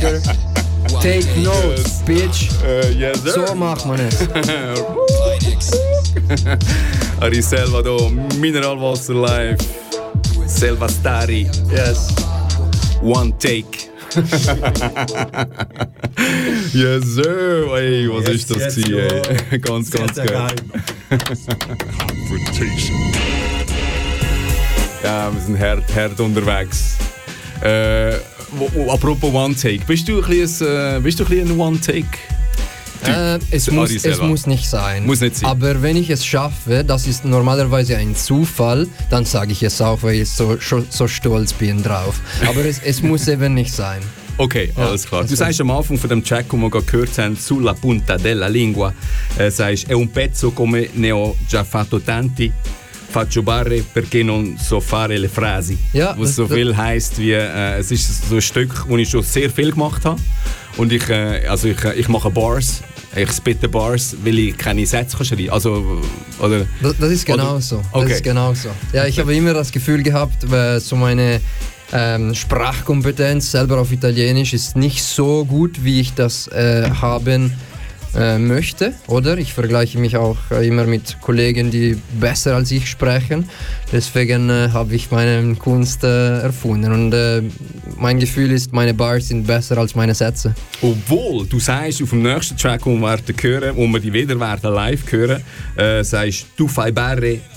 Motherfucker. Take notes, bitch. Yes, sir. So macht man es. Ari Salvador, Mineralwasser live. Selva Stari. Yes. One take. Yes, sir. Ey, was ist das gewesen, ey? Ganz geil. Ja, wir sind hart unterwegs. Apropos One Take. Bist du ein bisschen ein One Take? Es muss nicht sein. Muss nicht sein. Aber wenn ich es schaffe, das ist normalerweise ein Zufall, dann sage ich es auch, weil ich so stolz bin drauf. Aber es muss eben nicht sein. Okay, alles klar. Du sagst am Anfang von dem Track, den wir gerade gehört haben, «Sulla punta della lingua», sagst, «È un pezzo come ne ho già fatto tanti, faccio barre perché non so fare le frasi». Ja, was so viel heisst wie, es ist so ein Stück, wo ich schon sehr viel gemacht habe. Und ich mache Bars, ich spitte Bars, weil ich keine Sätze schreiben kann. Also, oder, das ist genau so. Okay. Das ist genau so. Ja, ich habe immer das Gefühl gehabt, so meine Sprachkompetenz selber auf Italienisch ist nicht so gut, wie ich das haben möchte, oder? Ich vergleiche mich auch immer mit Kollegen, die besser als ich sprechen. Deswegen habe ich meine Kunst erfunden und mein Gefühl ist, meine Bars sind besser als meine Sätze. Obwohl, du sagst auf dem nächsten Track, den wir hören, wo wir die wieder werden live hören, sagst «Tu fai barre